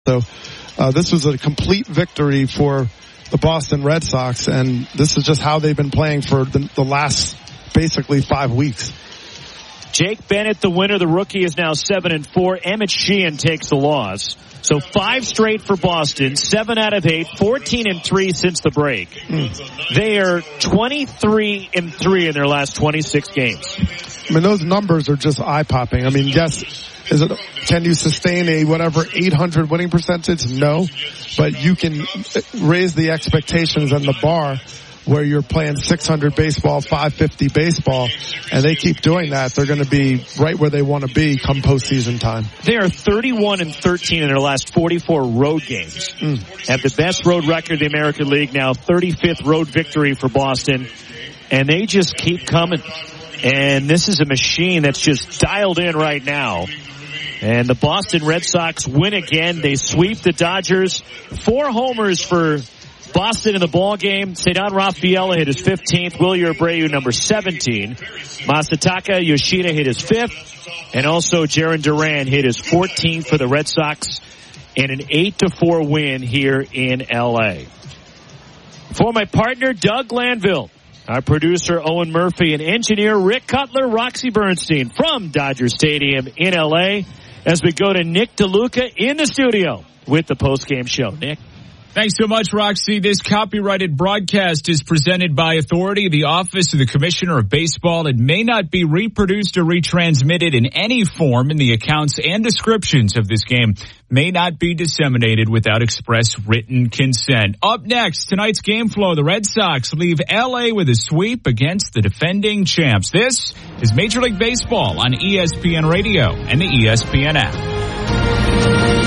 So this was a complete victory for the Boston Red Sox, and this is just how they've been playing for the last basically 5 weeks. Jake Bennett, the winner, the rookie, is now 7-4. Emmett Sheehan takes the loss. So 5 straight for Boston, 7 out of 8, 14-3 since the break. They are 23-3 in their last 26 games. I mean, those numbers are just eye-popping. I mean, yes, can you sustain a 800 winning percentage? No, but you can raise the expectations and the bar where you're playing 600 baseball, 550 baseball, and they keep doing that. They're going to be right where they want to be come postseason time. They are 31-13 in their last 44 road games. Have the best road record in the American League now, 35th road victory for Boston, and they just keep coming. And this is a machine that's just dialed in right now. And the Boston Red Sox win again. They sweep the Dodgers. 4 homers for Boston in the ball game. Cedar Rafaela hit his 15th. Wilyer Abreu, number 17. Masataka Yoshida hit his 5th. And also Jarren Duran hit his 14th for the Red Sox in an 8-4 win here in L.A. For my partner, Doug Glanville, our producer, Owen Murphy, and engineer, Rick Cutler, Roxy Bernstein from Dodger Stadium in L.A. as we go to Nick DeLuca in the studio with the postgame show. Nick? Thanks so much, Roxy. This copyrighted broadcast is presented by authority of the Office of the Commissioner of Baseball. It may not be reproduced or retransmitted in any form, and the accounts and descriptions of this game may not be disseminated without express written consent. Up next, tonight's game flow, the Red Sox leave L.A. with a sweep against the defending champs. This is Major League Baseball on ESPN Radio and the ESPN app.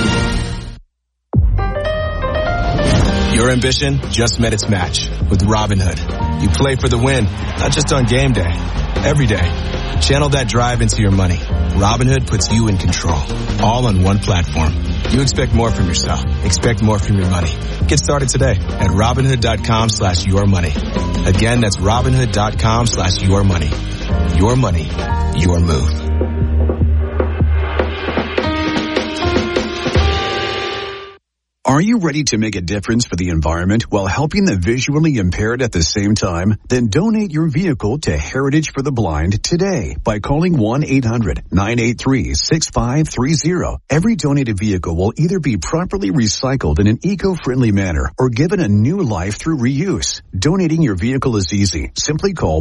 Your ambition just met its match with Robinhood. You play for the win, not just on game day, every day. Channel that drive into your money. Robinhood puts you in control, all on one platform. You expect more from yourself. Expect more from your money. Get started today at Robinhood.com/yourmoney. Again, that's Robinhood.com/yourmoney. Your money, your move. Are you ready to make a difference for the environment while helping the visually impaired at the same time? Then donate your vehicle to Heritage for the Blind today by calling 1-800-983-6530. Every donated vehicle will either be properly recycled in an eco-friendly manner or given a new life through reuse. Donating your vehicle is easy. Simply call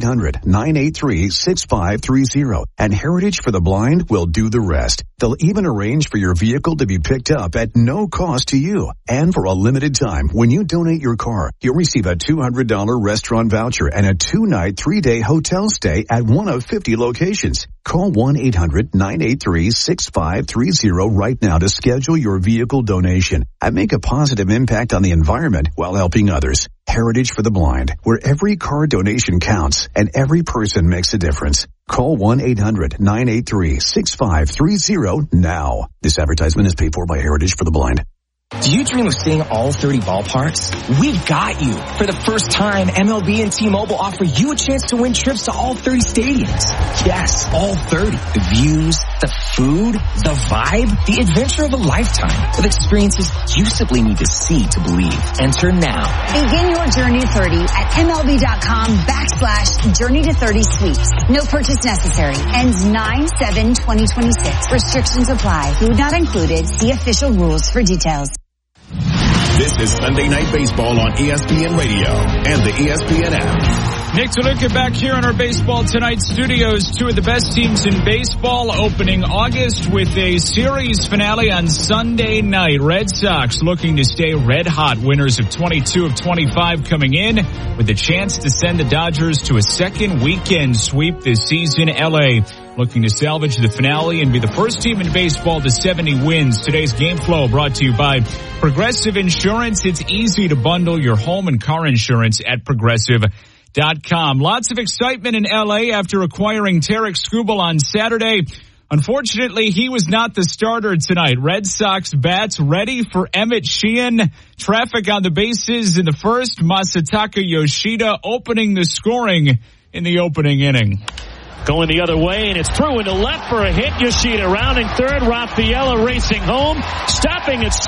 1-800-983-6530 and Heritage for the Blind will do the rest. They'll even arrange for your vehicle to be picked up at no cost to you. And for a limited time, when you donate your car, you'll receive a $200 restaurant voucher and a 2-night, 3-day hotel stay at one of 50 locations. Call 1-800-983-6530 right now to schedule your vehicle donation and make a positive impact on the environment while helping others. Heritage for the Blind, where every car donation counts and every person makes a difference. Call 1-800-983-6530 now. This advertisement is paid for by Heritage for the Blind. Do you dream of seeing all 30 ballparks? We've got you. For the first time, MLB and T-Mobile offer you a chance to win trips to all 30 stadiums. Yes, all 30. The views, the food, the vibe, the adventure of a lifetime with experiences you simply need to see to believe. Enter now. Begin your journey to 30 at MLB.com/Journey to 30 Sweeps. No purchase necessary. Ends 9/7/2026. Restrictions apply. Food not included. See official rules for details. This is Sunday Night Baseball on ESPN Radio and the ESPN app. Nick DeLuca back here in our Baseball Tonight studios. 2 of the best teams in baseball opening August with a series finale on Sunday night. Red Sox looking to stay red hot. Winners of 22 of 25 coming in with a chance to send the Dodgers to a second weekend sweep this season. LA looking to salvage the finale and be the first team in baseball to 70 wins. Today's game flow brought to you by Progressive Insurance. It's easy to bundle your home and car insurance at Progressive.com. Lots of excitement in L.A. after acquiring Tarik Skubal on Saturday. Unfortunately, he was not the starter tonight. Red Sox bats ready for Emmett Sheehan. Traffic on the bases in the first. Masataka Yoshida opening the scoring in the opening inning. Going the other way, and it's through into left for a hit. Yoshida rounding third. Rafaela racing home. Stopping at